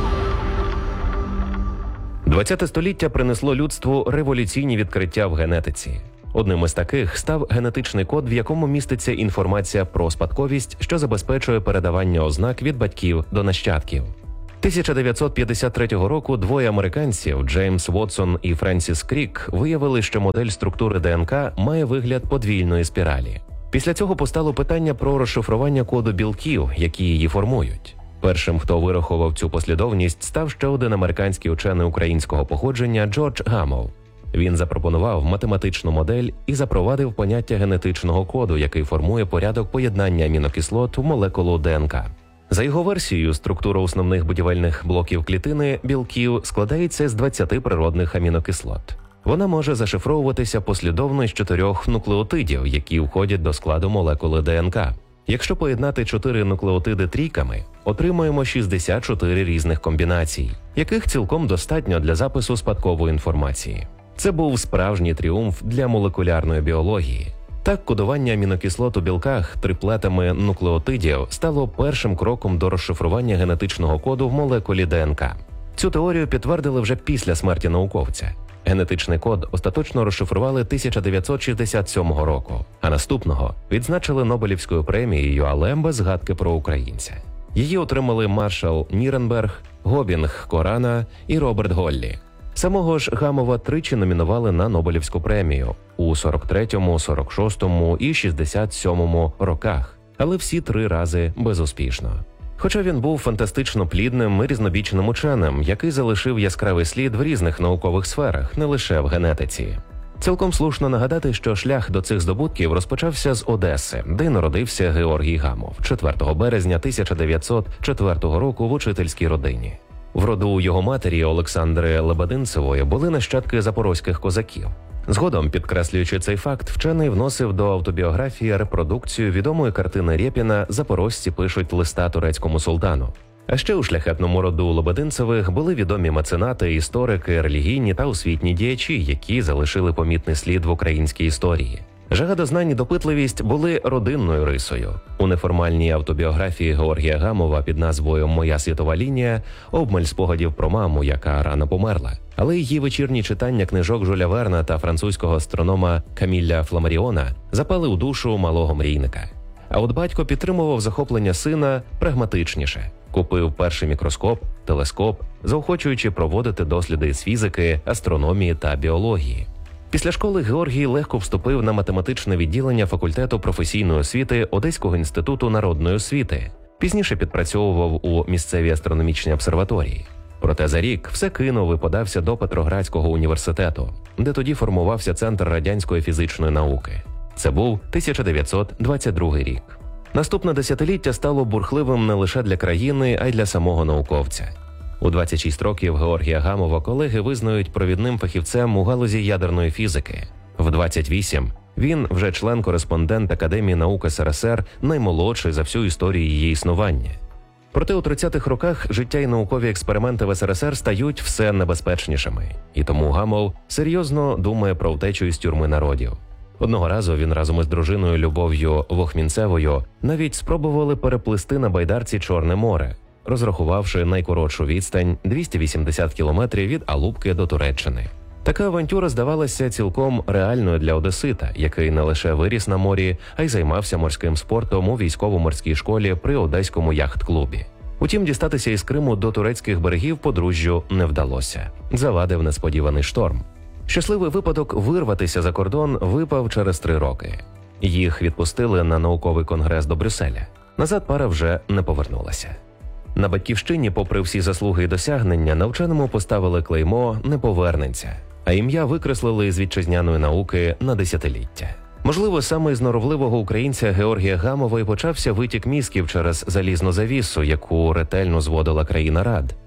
ХХ століття принесло людству революційні відкриття в генетиці. Одним із таких став генетичний код, в якому міститься інформація про спадковість, що забезпечує передавання ознак від батьків до нащадків. тисяча дев'ятсот п'ятдесят третього року двоє американців, Джеймс Вотсон і Френсіс Крік, виявили, що модель структури ДНК має вигляд подвійної спіралі. Після цього постало питання про розшифрування коду білків, які її формують. Першим, хто вирахував цю послідовність, став ще один американський учений українського походження Джордж Гамов. Він запропонував математичну модель і запровадив поняття генетичного коду, який формує порядок поєднання амінокислот в молекулу ДНК. За його версією, структура основних будівельних блоків клітини білків складається з двадцяти природних амінокислот. Вона може зашифровуватися послідовно із чотирьох нуклеотидів, які входять до складу молекули ДНК. Якщо поєднати чотири нуклеотиди трійками, отримаємо шістдесят чотири різних комбінацій, яких цілком достатньо для запису спадкової інформації. Це був справжній тріумф для молекулярної біології. Так, кодування амінокислот у білках триплетами нуклеотидів стало першим кроком до розшифрування генетичного коду в молекулі ДНК. Цю теорію підтвердили вже після смерті науковця. Генетичний код остаточно розшифрували тисяча дев'ятсот шістдесят сьомого року, а наступного відзначили Нобелівською премією, але без згадки про українця. Її отримали Маршал Ніренберг, Гобінг Корана і Роберт Голлі. Самого ж Гамова тричі номінували на Нобелівську премію у сорок третьому, сорок шостому і шістдесят сьомому роках, але всі три рази безуспішно. Хоча він був фантастично плідним і різнобічним ученим, який залишив яскравий слід в різних наукових сферах, не лише в генетиці. Цілком слушно нагадати, що шлях до цих здобутків розпочався з Одеси, де народився Георгій Гамов четвертого березня тисяча дев'ятсот четвертого року в учительській родині. В роду його матері Олександри Лебединцевої були нащадки запорозьких козаків. Згодом, підкреслюючи цей факт, вчений вносив до автобіографії репродукцію відомої картини Рєпіна «Запорожці пишуть листа турецькому султану». А ще у шляхетному роду Лебединцевих були відомі меценати, історики, релігійні та освітні діячі, які залишили помітний слід в українській історії. Жага до знань і допитливість були родинною рисою. У неформальній автобіографії Георгія Гамова під назвою «Моя світова лінія» обмаль спогадів про маму, яка рано померла. Але її вечірні читання книжок Жюля Верна та французького астронома Каміля Фламаріона запали у душу малого мрійника. А от батько підтримував захоплення сина прагматичніше. Купив перший мікроскоп, телескоп, заохочуючи проводити досліди з фізики, астрономії та біології. Після школи Георгій легко вступив на математичне відділення факультету професійної освіти Одеського інституту народної освіти. Пізніше підпрацьовував у місцевій астрономічній обсерваторії. Проте за рік все кинув і подався до Петроградського університету, де тоді формувався Центр радянської фізичної науки. Це був тисяча дев'ятсот двадцять другий рік. Наступне десятиліття стало бурхливим не лише для країни, а й для самого науковця. У двадцять шість років Георгія Гамова колеги визнають провідним фахівцем у галузі ядерної фізики. В двадцять вісім він вже член-кореспондент Академії наук СРСР, наймолодший за всю історію її існування. Проте у тридцятих роках життя і наукові експерименти в СРСР стають все небезпечнішими. І тому Гамов серйозно думає про втечу із тюрми народів. Одного разу він разом із дружиною Любов'ю Вохмінцевою навіть спробували переплисти на байдарці Чорне море, розрахувавши найкоротшу відстань двісті вісімдесят кілометрів від Алупки до Туреччини. Така авантюра здавалася цілком реальною для одесита, який не лише виріс на морі, а й займався морським спортом у військово-морській школі при Одеському яхт-клубі. Утім, дістатися із Криму до турецьких берегів подружжю не вдалося. Завадив несподіваний шторм. Щасливий випадок вирватися за кордон випав через три роки. Їх відпустили на науковий конгрес до Брюсселя. Назад пара вже не повернулася. На батьківщині, попри всі заслуги і досягнення, на вченому поставили клеймо «не повернеться», а ім'я викреслили з вітчизняної науки на десятиліття. Можливо, саме з норовливого українця Георгія Гамова і почався витік мізків через залізну завісу, яку ретельно зводила країна Рад.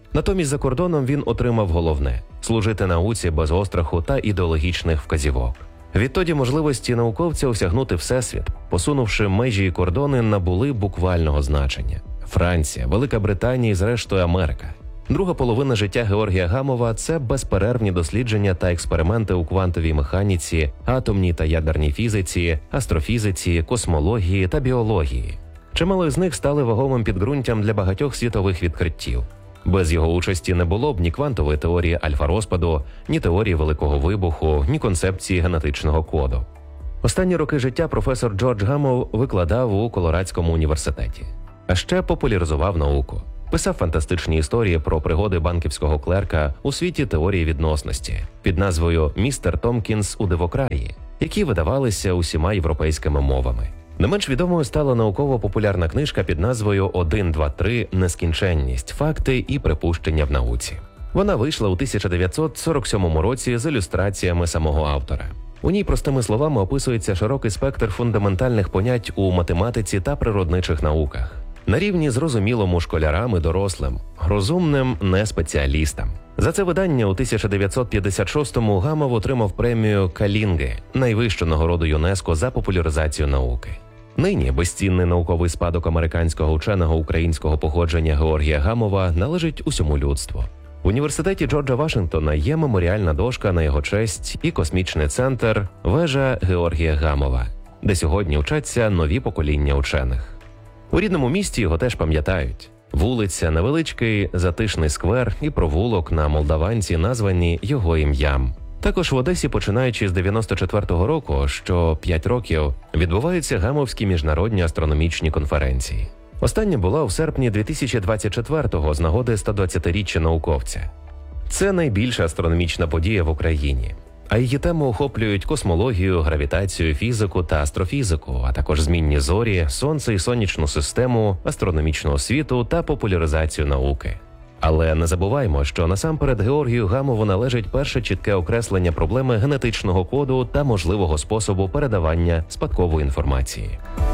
Натомість за кордоном він отримав головне – служити науці без остраху та ідеологічних вказівок. Відтоді можливості науковця осягнути Всесвіт, посунувши межі і кордони, набули буквального значення. Франція, Велика Британія і зрештою Америка. Друга половина життя Георгія Гамова – це безперервні дослідження та експерименти у квантовій механіці, атомній та ядерній фізиці, астрофізиці, космології та біології. Чимало з них стали вагомим підґрунтям для багатьох світових відкриттів. Без його участі не було б ні квантової теорії альфа-розпаду, ні теорії Великого вибуху, ні концепції генетичного коду. Останні роки життя професор Джордж Гамов викладав у Колорадському університеті. А ще популяризував науку. Писав фантастичні історії про пригоди банківського клерка у світі теорії відносності під назвою «Містер Томпкінс у дивокраї», які видавалися усіма європейськими мовами. Не менш відомою стала науково-популярна книжка під назвою «один, два, три. Нескінченність. Факти і припущення в науці». Вона вийшла у тисяча дев'ятсот сорок сьомому році з ілюстраціями самого автора. У ній простими словами описується широкий спектр фундаментальних понять у математиці та природничих науках. На рівні зрозумілому школярам і дорослим, розумним не спеціалістам. За це видання у тисяча дев'ятсот п'ятдесят шостому Гамов отримав премію Калінги, найвищу нагороду ЮНЕСКО за популяризацію науки. Нині безцінний науковий спадок американського ученого українського походження Георгія Гамова належить усьому людству. В університеті Джорджа Вашингтона є меморіальна дошка на його честь і космічний центр «Вежа Георгія Гамова», де сьогодні вчаться нові покоління учених. У рідному місті його теж пам'ятають. Вулиця, невеличкий затишний сквер і провулок на Молдаванці названі його ім'ям. Також в Одесі, починаючи з дев'яносто четвертого року, що п'ять років, відбуваються Гамовські міжнародні астрономічні конференції. Остання була у серпні дві тисячі двадцять четвертого з нагоди стодвадцятиріччя науковця. Це найбільша астрономічна подія в Україні. А її теми охоплюють космологію, гравітацію, фізику та астрофізику, а також змінні зорі, сонце і сонячну систему, астрономічну освіту та популяризацію науки. Але не забуваймо, що насамперед Георгію Гамову належить перше чітке окреслення проблеми генетичного коду та можливого способу передавання спадкової інформації.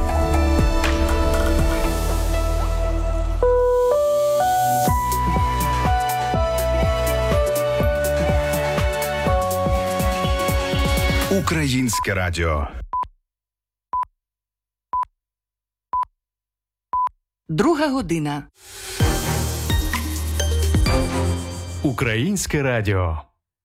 Українське радіо. Друга година. Українське радіо.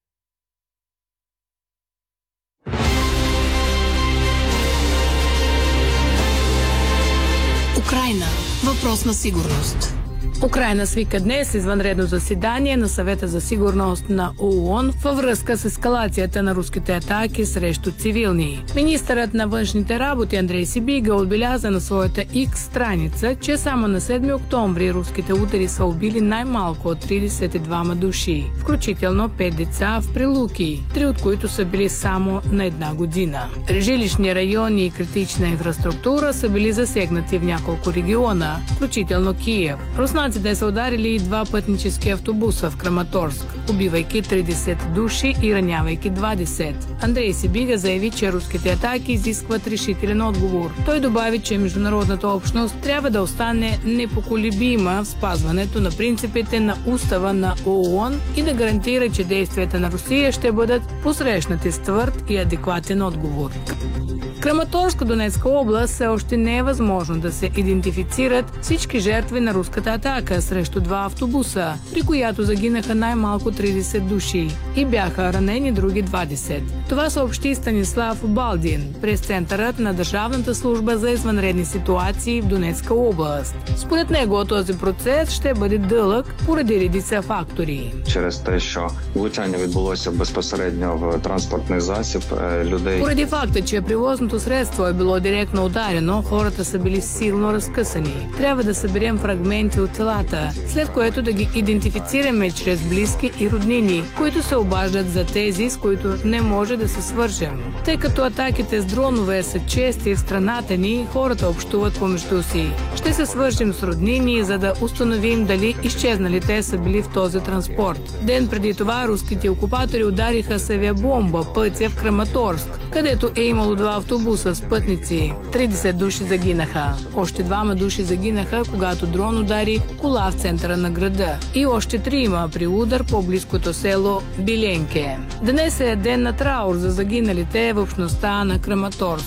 Украина. Въпрос на сигурност. Украина свика днес извънредно заседание на Съвета за сигурност на ООН във връзка с ескалацията на руските атаки срещу цивилни. Министърът на външните работи Андрей Сибига отбеляза на своята X страница, че само на седми октомври руските удари са убили най-малко от тридесет и двама души, включително пет деца в Прилуки, три от които са били само на една година. Жилищни райони и критична инфраструктура са били засегнати в няколко региона, включително Киев. Руснаците са ударили и два пътнически автобуса в Краматорск, убивайки тридесет души и ранявайки двадесет. Андрей Сибига заяви, че руските атаки изискват решителен отговор. Той добави, че международната общност трябва да остане непоколебима в спазването на принципите на устава на ООН и да гарантира, че действията на Русия ще бъдат посрещнати с твърд и адекватен отговор. Краматорска, Донецка област все още не е възможно да се идентифицират всички жертви на руската атака срещу два автобуса, при която загинаха най-малко тридесет души и бяха ранени други двадесет. Това съобщи Станислав Балдин, прес-центърът на Държавната служба за извънредни ситуации в Донецка област. Според него този процес ще бъде дълъг поради редица фактори. Через те, що влучання відбулося безпосередньо в транспортний засіб людей. Поради факта, че превозното средство е било директно ударено, хората са били силно разкъсани. Трябва да съберем фрагменти от телата, след което да ги идентифицираме чрез близки и роднини, които се обаждат за тези, с които не може да се свържем. Тъй като атаките с дронове са чести в страната ни, хората общуват помежду си. Ще се свържем с роднини, за да установим дали изчезналите са били в този транспорт. Ден преди това руските окупатори удариха с авиабомба пътя в Краматорск, където е имало два автобуса микробуса с пътници. тридесет души загинаха. Още двама души загинаха, когато дрон удари кола в центъра на града. И още трима при удар по близкото село Биленке. Днес е ден на траур за загиналите в общността на Краматорск.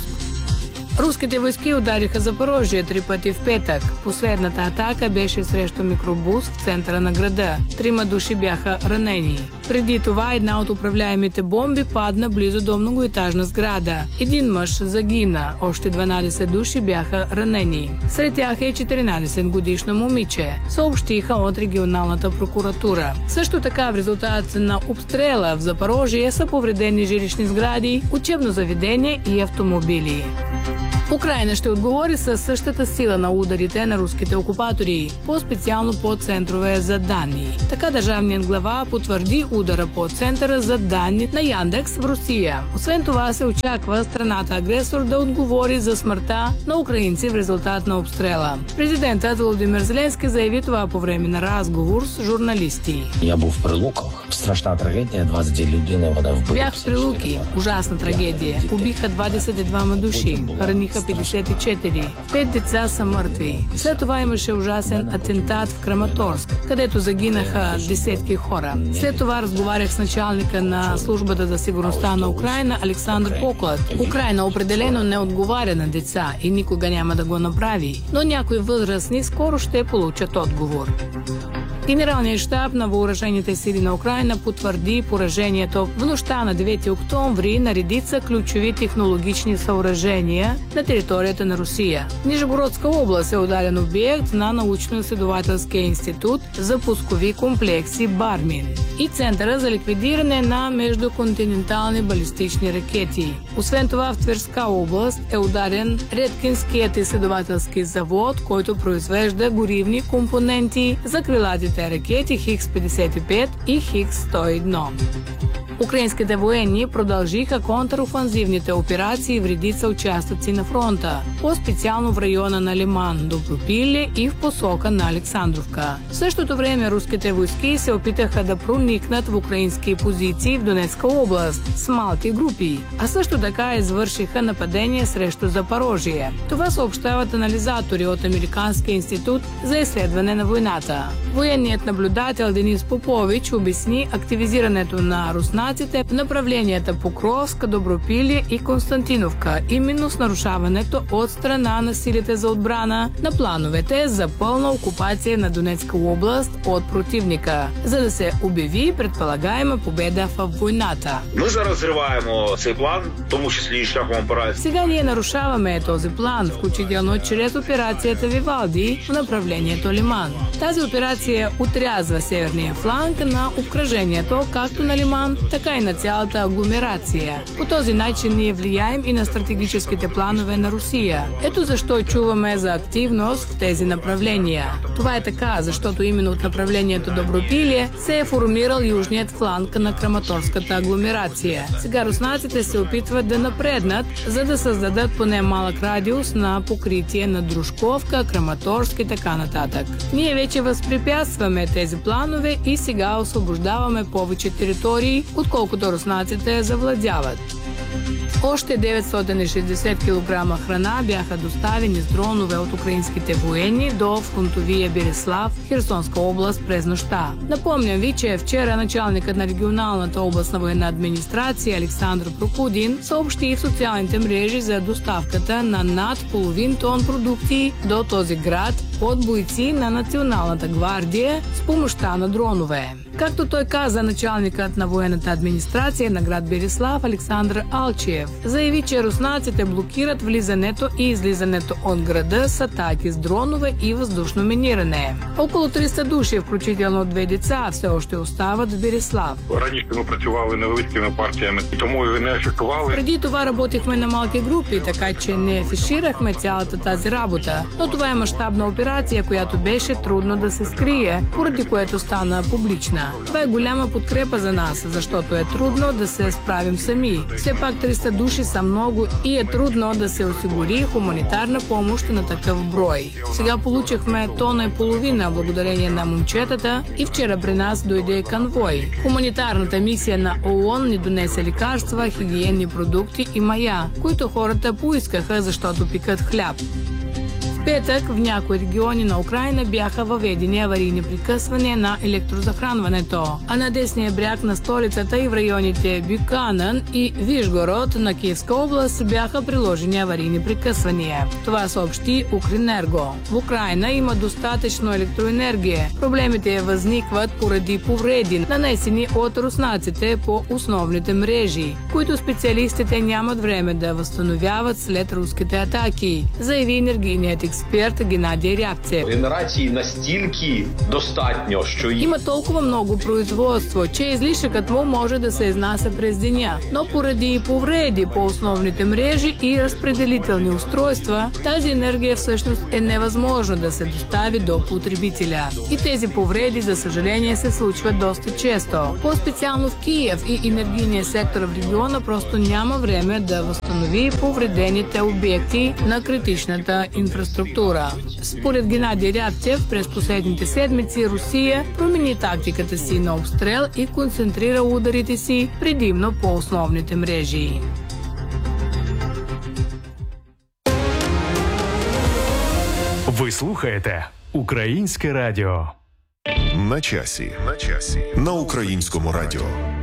Руските войски удариха Запорожие три пъти в петък. Последната атака беше срещу микробус в центъра на града. Трима души бяха ранени. Преди това една от управляемите бомби падна близо до многоетажна сграда. Един мъж загина, още дванадесет души бяха ранени. Сред тях е четиринадесет годишно момиче, съобщиха от регионалната прокуратура. Също така в резултат на обстрела в Запорожие са повредени жилищни сгради, учебно заведение и автомобили. Украйна ще отговори със същата сила на ударите на руските окупатори, по-специално по центрове за данни. Така държавният глава потвърди удара по центъра за данни на Яндекс в Русия. Освен това се очаква страната агресор да отговори за смъртта на украинци в резултат на обстрела. Президентът Володимир Зеленски заяви това по време на разговор с журналисти. Я був в Прилуках. Страшна трагедия, двадесет людей вбили. Бях в Прилуки. Ужасна трагедия. Убиха двадесет и двама души. Раниха петдесет и четири. Пет деца са мъртви. След това имаше ужасен атентат в Краматорск, където загинаха десетки хора. След това разговарях с началника на службата за сигурността на Украйна Александър Поклад. Украйна определено не отговаря на деца и никога няма да го направи, но някои възрастни скоро ще получат отговор. Генералният щаб на въоръжените сили на Украйна потвърди поражението в нощта на девети октомври на редица ключови технологични съоръжения на територията на Русия. Нижегородска област е ударен обект на научно-изследователския институт за пускови комплекси Бармин и Центъра за ликвидиране на междуконтинентални балистични ракети. Освен това в Тверска област е ударен Редкинският изследователски завод, който произвежда горивни компоненти за крилатите ракети Хикс петдесет и пет и Хикс сто и едно. Украинските военни продължиха контраофанзивните операции в редица участъци на фронта, по-специално в района на Лиман, Добропиле и в посока на Александровка. В същото време руските войски се опитаха да проникнат в украински позиции в Донецка област с малки групи, а също така извършиха нападение срещу Запорожие. Това съобщават анализатори от Американския институт за изследване на войната. Военният наблюдател Денис Попович обясни активизирането на руснаците в направленията Покровска, Добропиле и Константиновка, именно с нарушаването от страна на силите за отбрана на плановете за пълна окупация на Донецка област от противника, за да се обяви предполагаема победа в войната. Ми зараз зриваємо цей план, в тому числі і шляхом операції. Сега ние нарушаваме този план, включително чрез операцията Вивалди в направлението Лиман. Тази операция отрязва северния фланг на обкръжението, както на Лиман, така и на цялата агломерация. По този начин ние влияем и на стратегическите планове на Русия. Ето защо чуваме за активност в тези направления. Това е така, защото именно от направлението Добропиле се е формирал южният фланг на Краматорската агломерация. Сега руснаците се опитват да напреднат, за да създадат поне малък радиус на покритие на Дружковка, Краматорск и така нататък. Ние вече възпрепятстваме тези планове и сега освобождаваме повече територии, отколкото руснаците завладяват. Още деветстотин и шестдесет килограма храна бяха доставени с дронове от украинските военни до фронтовия Береслав, Херсонска област през нощта. Напомням ви, че вчера началникът на регионалната областна военна администрация Александър Прокудин съобщи в социалните мрежи за доставката на над половин тон продукти до този град от бойци на Националната гвардия с помощта на дронове. Както той каза, началникът на военната администрация на град Береслав Александър Алчиев заяви, че руснаците блокират влизането и излизането от града с атаки с дронове и въздушно миниране. Около триста души, включително две деца, все още остават в Береслав. Раніше ми працювали невеликими партіями, тому не афішували. Преди това работихме на малки групи, така че не афиширахме цялата тази работа. Но това е мащабна операция, която беше трудно да се скрие, поради което стана публична. година. Това е голяма подкрепа за нас, защото е трудно да се справим сами. Все пак триста души са много и е трудно да се осигури хуманитарна помощ на такъв брой. Сега получихме тона и половина благодарение на момчетата и вчера при нас дойде конвой. Хуманитарната мисия на ООН ни донесе лекарства, хигиенни продукти и мая, които хората поискаха, защото пикат хляб. В петък в някои региони на Украина бяха въведени аварийни прекъсвания на електрозахранването, а на десния бряг на столицата и в районите Бюканан и Вишгород на Киевска област бяха приложени аварийни прекъсвания. Това съобщи Укренерго. В Украина има достатъчно електроенергия. Проблемите възникват поради повреди, нанесени от руснаците по основните мрежи, които специалистите нямат време да възстановяват след руските атаки, заяви енергийният експерт Геннадій Рябцев. Генерації настільки достатньо, що има толкова много производство, че излишъкът му може да се изнася през деня. Но поради повреди по основните мрежи и разпределителни устройства, тази енергия всъщност е невъзможно да се достави до потребителя. И тези повреди, за съжаление, се случват доста често. По-специално в Киев и енергийния сектор в региона просто няма време да възстанови повредените обекти на критичната инфраструктура. Според Геннадій Рябцев, през последните седмици Русия промени тактиката си на обстрел и концентрира ударите си предимно по основните мрежи. Ви слухаєте Українське радіо. На часі. На часі. На Українському радіо.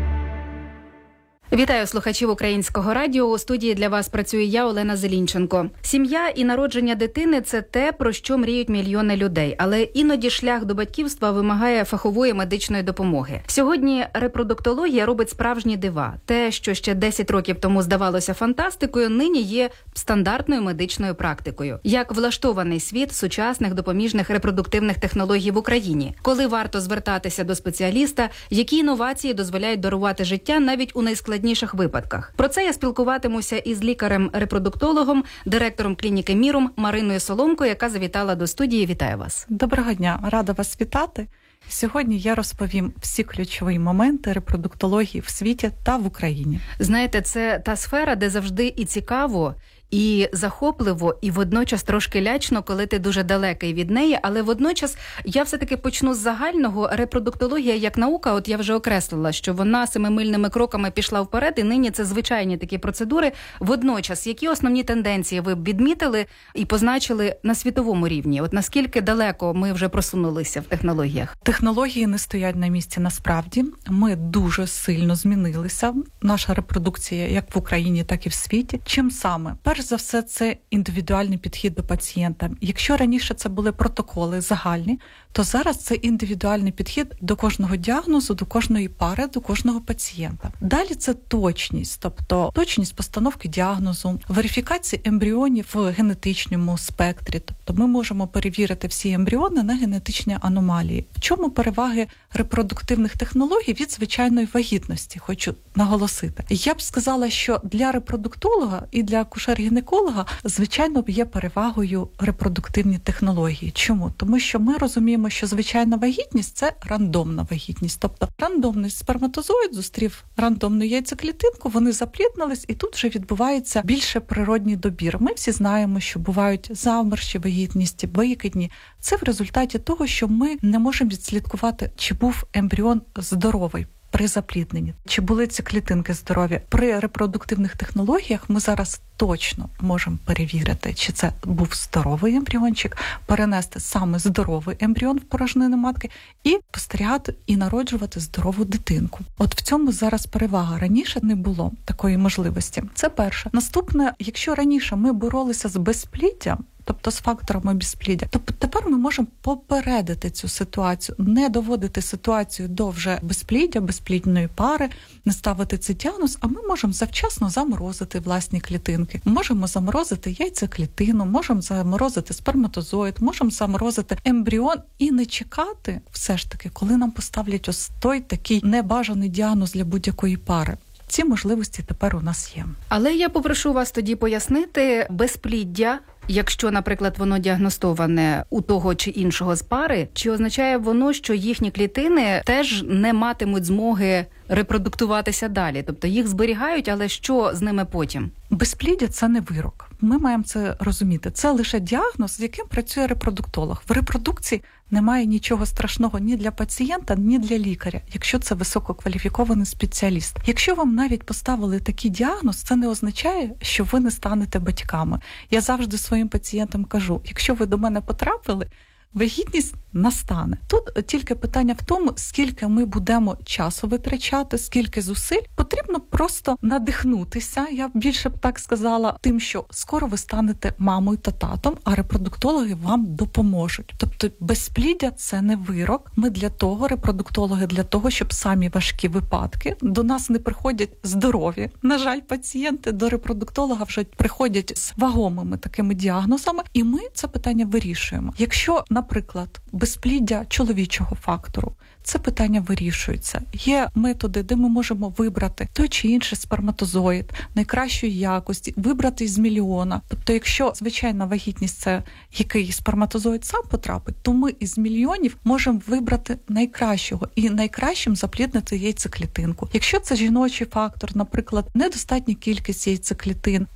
Вітаю слухачів Українського радіо. У студії для вас працює я, Олена Зелінченко. Сім'я і народження дитини – це те, про що мріють мільйони людей. Але іноді шлях до батьківства вимагає фахової медичної допомоги. Сьогодні репродуктологія робить справжні дива. Те, що ще десять років тому здавалося фантастикою, нині є стандартною медичною практикою. Як влаштований світ сучасних допоміжних репродуктивних технологій в Україні? Коли варто звертатися до спеціаліста? Які інновації дозволяють дарувати життя навіть у найскладніших випадках? Про це я спілкуватимуся із лікарем-репродуктологом, директором клініки «Мірум» Мариною Соломко, яка завітала до студії. Вітаю вас. Доброго дня, рада вас вітати. Сьогодні я розповім всі ключові моменти репродуктології в світі та в Україні. Знаєте, це та сфера, де завжди і цікаво, і захопливо, і водночас трошки лячно, коли ти дуже далекий від неї, але водночас я все-таки почну з загального. Репродуктологія як наука, от я вже окреслила, що вона семимильними кроками пішла вперед, і нині це звичайні такі процедури. Водночас, які основні тенденції ви б відмітили і позначили на світовому рівні? От наскільки далеко ми вже просунулися в технологіях? Технології не стоять на місці насправді. Ми дуже сильно змінилися. Наша репродукція як в Україні, так і в світі. Чим саме? Перш за все, це індивідуальний підхід до пацієнта. Якщо раніше це були протоколи загальні, то зараз це індивідуальний підхід до кожного діагнозу, до кожної пари, до кожного пацієнта. Далі це точність, тобто точність постановки діагнозу, верифікація ембріонів в генетичному спектрі. Тобто ми можемо перевірити всі ембріони на генетичні аномалії. В чому переваги репродуктивних технологій від звичайної вагітності, хочу наголосити. Я б сказала, що для репродуктолога і для акушер-гінеколога, звичайно, є перевагою репродуктивні технології. Чому? Тому що ми розуміємо, що звичайна вагітність – це рандомна вагітність. Тобто рандомний сперматозоїд зустрів рандомну яйцеклітинку, вони запліднились, і тут вже відбувається більше природній добір. Ми всі знаємо, що бувають замерші вагітності, викидні. Це в результаті того, що ми не можемо відслідкувати, чи був ембріон здоровий при заплідненні, чи були ці клітинки здорові. При репродуктивних технологіях ми зараз точно можемо перевірити, чи це був здоровий ембріончик, перенести саме здоровий ембріон в порожнину матки і спостерігати і народжувати здорову дитинку. От в цьому зараз перевага. Раніше не було такої можливості. Це перше. Наступне, якщо раніше ми боролися з безпліддям, тобто з факторами безпліддя, то тепер ми можемо попередити цю ситуацію, не доводити ситуацію до вже безпліддя, безплідної пари, не ставити цей діагноз, а ми можемо завчасно заморозити власні клітинки. Можемо заморозити яйцеклітину, можемо заморозити сперматозоїд, можемо заморозити ембріон і не чекати все ж таки, коли нам поставлять ось той такий небажаний діагноз для будь-якої пари. Ці можливості тепер у нас є. Але я попрошу вас тоді пояснити безпліддя, якщо, наприклад, воно діагностоване у того чи іншого з пари, чи означає воно, що їхні клітини теж не матимуть змоги репродуктуватися далі? Тобто їх зберігають, але що з ними потім? Безпліддя – це не вирок. Ми маємо це розуміти. Це лише діагноз, з яким працює репродуктолог. В репродукції немає нічого страшного ні для пацієнта, ні для лікаря, якщо це висококваліфікований спеціаліст. Якщо вам навіть поставили такий діагноз, це не означає, що ви не станете батьками. Я завжди своїм пацієнтам кажу, якщо ви до мене потрапили, вагітність настане. Тут тільки питання в тому, скільки ми будемо часу витрачати, скільки зусиль. Потрібно просто надихнутися, я б більше б так сказала, тим, що скоро ви станете мамою та татом, а репродуктологи вам допоможуть. Тобто безпліддя – це не вирок. Ми для того, репродуктологи, для того, щоб самі важкі випадки. До нас не приходять здорові. На жаль, пацієнти до репродуктолога вже приходять з вагомими такими діагнозами, і ми це питання вирішуємо. Якщо, наприклад, безпліддя чоловічого фактору, це питання вирішується. Є методи, де ми можемо вибрати той чи інший сперматозоїд найкращої якості, вибрати з мільйона. Тобто, якщо звичайна вагітність – це який сперматозоїд сам потрапить, то ми із мільйонів можемо вибрати найкращого і найкращим запліднити яйцеклітинку. Якщо це жіночий фактор, наприклад, недостатня кількість яйцеклітин,